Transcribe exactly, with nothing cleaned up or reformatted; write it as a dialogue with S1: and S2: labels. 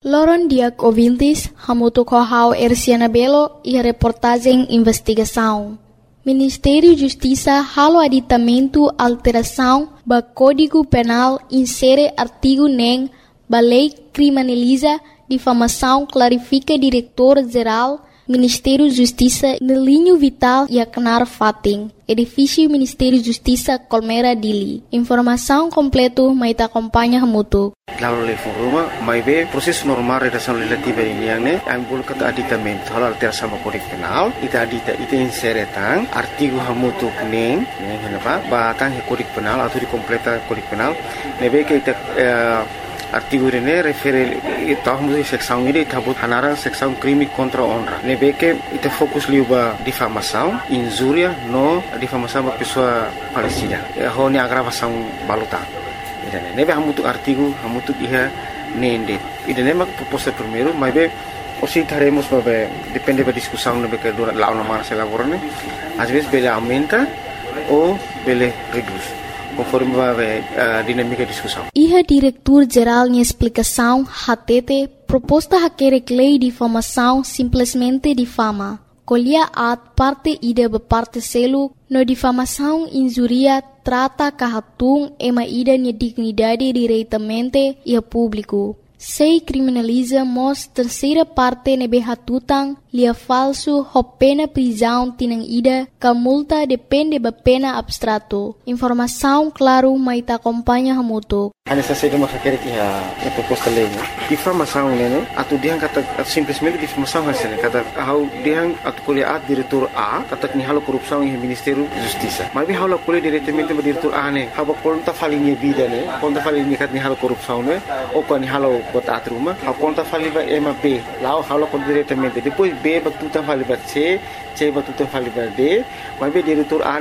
S1: Loron Diak ouvintes, hamutu kohau Erciana Belo e a reportagem investigação. Ministério Justiça halo aditamento alteração ba Código Penal insere artigo nem ba lei criminaliza difamação clarifica diretor-geral Ministério Justiça no linho vital e acnar fating. Edifício Ministério Justiça Colmera Dili. Informação completo mai ta acompanha hamutu.
S2: Lalu level rumah, mai be proses normal redação legislativa ini yang ne, ambul kata aditamento hal alteração ba Código Penal, ita adita ita insere tang artigo hamutu neng, neng henapa, ba tang Código Penal atau di completa Código Penal, nebe ke ita uh, artigo ini refere tahu mesti seksão ini tabut hanara seksão crime contra honra. Nebe ke ita fokus liu ba difamação, injúria no difamação ba pessoa falecida. Ho ni agravação balutang. Idane nebe hamutuk artigo hamutuk iha nende. Idane mak proposta primeiro, mas be osi taremos babe depende da discussão nebe que dura lá na mara se lavorane. Às vezes bele aumenta ou bele reduz. Conforme vai a dinâmica de discussão.
S1: Iha diretor-geral em explicação, hatete, proposta haquerek lei de difamação simplesmente difama. Colhia at parte ida beparte selo, no difamação injuria trata kahatung ema ida ni dignidade diretamente e a público. Sei criminaliza mos terceira parte nebe hatutang lia falso ho pena prisão tinang ida ka multa depende ba pena abstrato. Informação claro mai ta acompanha hamuto.
S2: Hanya saja masa kira kia a proposta lei. Difamação né, atu dia kata simplesmente difamação hasil kata how dia atu kuliah diretor A kata ni halo korupsi em Ministério Justiça. Mas bi halo kuliah diretamente ba diretor A ne, haba konta falinha vida ne, konta falinha kat ni halo korupsi ne, ou kan ni halo bota atruma, a conta faliva M B, lá o halo con diretamente. Depois B batuta faliva C, C batuta faliva D, mas B diretor A